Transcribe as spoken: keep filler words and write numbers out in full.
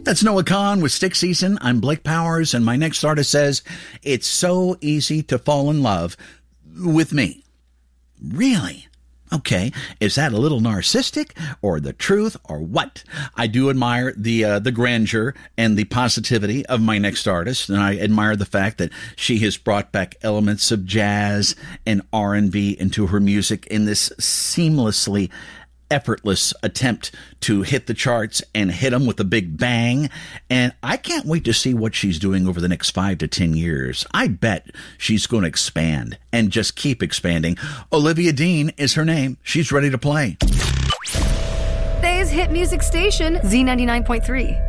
That's Noah Kahn with Stick Season. I'm Blake Powers, and my next artist says, it's so easy to fall in love with me. Really? Okay, is that a little narcissistic or the truth or what? I do admire the uh, the grandeur and the positivity of my next artist, and I admire the fact that she has brought back elements of jazz and R and B into her music in this seamlessly effortless attempt to hit the charts and hit them with a big bang. And I can't wait to see what she's doing over the next five to ten years. I bet she's going to expand and just keep expanding. Olivia Dean is her name. She's ready to play. Today's hit music station, Z ninety-nine point three.